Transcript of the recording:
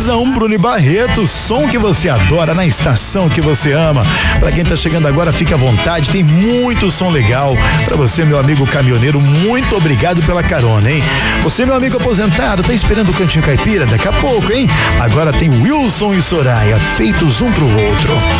Casão Bruno Barreto, som que você adora na estação que você ama. Pra quem tá chegando agora, fique à vontade, tem muito som legal. Pra você, meu amigo caminhoneiro, muito obrigado pela carona, hein? Você, meu amigo aposentado, tá esperando o Cantinho Caipira? Daqui a pouco, hein? Agora tem Wilson e Soraya, feitos um pro outro.